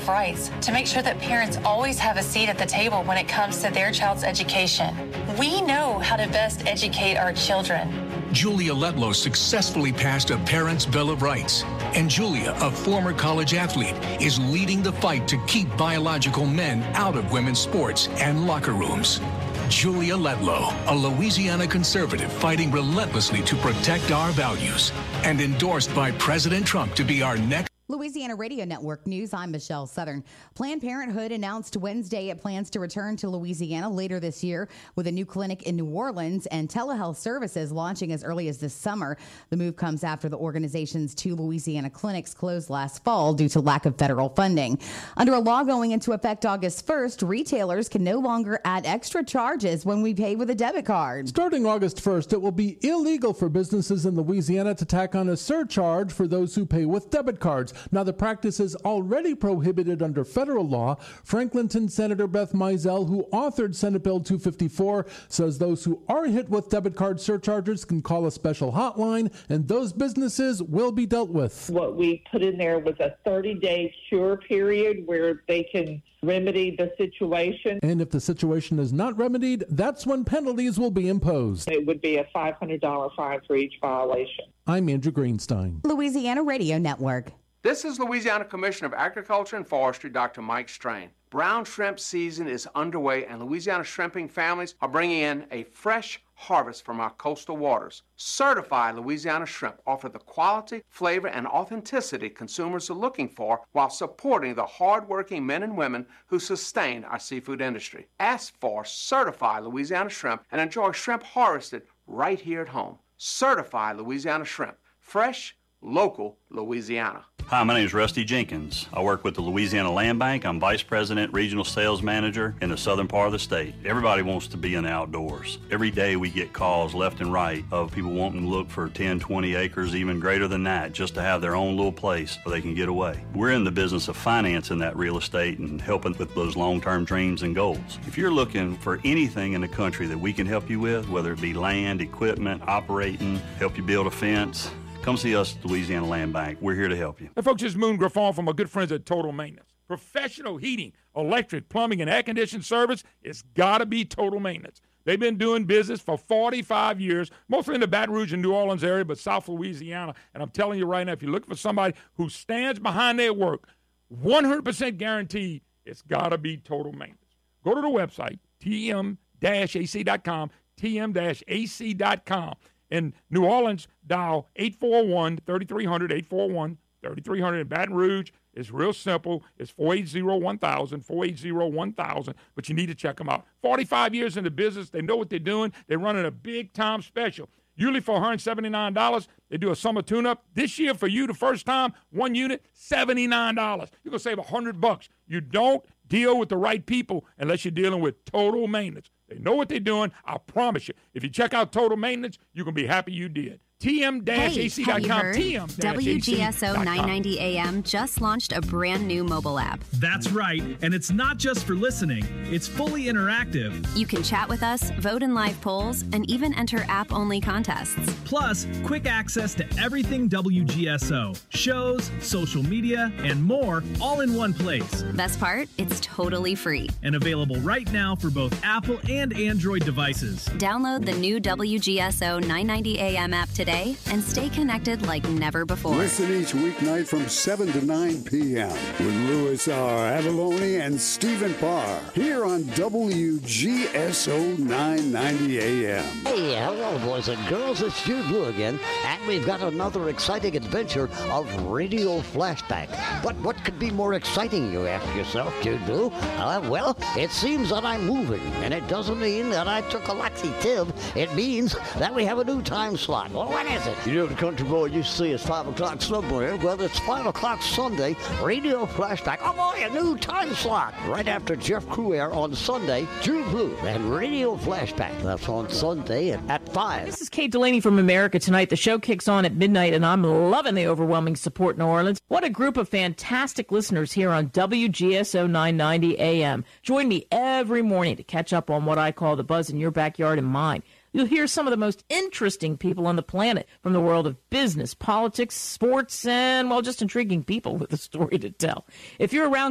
of Rights to make sure that parents always have a seat at the table when it comes to their child's education. We know how to best educate our children. Julia Letlow successfully passed a Parents' Bill of Rights. And Julia, a former college athlete, is leading the fight to keep biological men out of women's sports and locker rooms. Julia Letlow, a Louisiana conservative fighting relentlessly to protect our values, and endorsed by President Trump to be our next. Louisiana Radio Network News, I'm Michelle Southern. Planned Parenthood announced Wednesday it plans to return to Louisiana later this year with a new clinic in New Orleans and telehealth services launching as early as this summer. The move comes after the organization's 2 Louisiana clinics closed last fall due to lack of federal funding. Under a law going into effect August 1st, retailers can no longer add extra charges when we pay with a debit card. Starting August 1st, it will be illegal for businesses in Louisiana to tack on a surcharge for those who pay with debit cards. Now, the practice is already prohibited under federal law. Franklinton Senator Beth Mizell, who authored Senate Bill 254, says those who are hit with debit card surcharges can call a special hotline, and those businesses will be dealt with. What we put in there was a 30-day cure period where they can remedy the situation. And if the situation is not remedied, that's when penalties will be imposed. It would be a $500 fine for each violation. I'm Andrew Greenstein. Louisiana Radio Network. This is Louisiana Commissioner of Agriculture and Forestry, Dr. Mike Strain. Brown shrimp season is underway, and Louisiana shrimping families are bringing in a fresh harvest from our coastal waters. Certified Louisiana shrimp offer the quality, flavor, and authenticity consumers are looking for while supporting the hard-working men and women who sustain our seafood industry. Ask for Certified Louisiana shrimp and enjoy shrimp harvested right here at home. Certified Louisiana shrimp. Fresh, local Louisiana. Hi, my name is Rusty Jenkins. I work with the Louisiana Land Bank. I'm Vice President, Regional Sales Manager in the southern part of the state. Everybody wants to be in the outdoors. Every day we get calls left and right of people wanting to look for 10, 20 acres, even greater than that, just to have their own little place where they can get away. We're in the business of financing that real estate and helping with those long-term dreams and goals. If you're looking for anything in the country that we can help you with, whether it be land, equipment, operating, help you build a fence, come see us at Louisiana Land Bank. We're here to help you. Hey, folks, this is Moon Griffon from our good friends at Total Maintenance. Professional heating, electric, plumbing, and air conditioning service, it's got to be Total Maintenance. They've been doing business for 45 years, mostly in the Baton Rouge and New Orleans area, but South Louisiana. And I'm telling you right now, if you're looking for somebody who stands behind their work, 100% guaranteed, it's got to be Total Maintenance. Go to the website, tm-ac.com, tm-ac.com. In New Orleans, dial 841-3300, 841-3300. In Baton Rouge, it's real simple. It's 480-1000, 480-1000, but you need to check them out. 45 years in the business. They know what they're doing. They're running a big-time special. Usually for $179, they do a summer tune-up. This year for you, the first time, one unit, $79. You're going to save $100. You don't deal with the right people unless you're dealing with Total Maintenance. They know what they're doing. I promise you. If you check out Total Maintenance, you're going to be happy you did. TM-AC.com. WGSO 990 AM just launched a brand new mobile app. That's right. And it's not just for listening. It's fully interactive. You can chat with us, vote in live polls, and even enter app-only contests. Plus, quick access to everything WGSO. Shows, social media, and more, all in one place. Best part? It's totally free. And available right now for both Apple and Android devices. Download the new WGSO 990 AM app today and stay connected like never before. Listen each weeknight from 7 to 9 p.m. with Louis R. Avalone and Stephen Parr here on WGSO 990 AM. Hey, hello, boys and girls. It's Jude Blue again, and we've got another exciting adventure of Radio Flashback. But what could be more exciting, you ask yourself, Jude Blue? Well, it seems that I'm moving, and it doesn't mean that I took a laxative. It means that we have a new time slot. Well, what is it? You know, the country boy used to say it's 5 o'clock somewhere. Well, it's 5 o'clock Sunday. Radio Flashback. Oh, boy, a new time slot. Right after Jeff Cruair on Sunday, Jude Blue and Radio Flashback. That's on Sunday at 5. This is Kate Delaney from America Tonight. The show kicks on at midnight, and I'm loving the overwhelming support in New Orleans. What a group of fantastic listeners here on WGSO 990 AM. Join me every morning to catch up on what I call the buzz in your backyard and mine. You'll hear some of the most interesting people on the planet from the world of business, politics, sports, and, well, just intriguing people with a story to tell. If you're around